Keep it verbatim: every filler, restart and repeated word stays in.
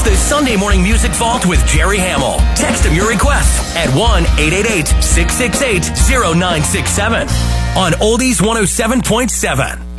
the Sunday Morning Music Vault with Jerry Hamill. Text him your requests at one eight eight eight, six six eight, zero nine six seven on Oldies one oh seven point seven.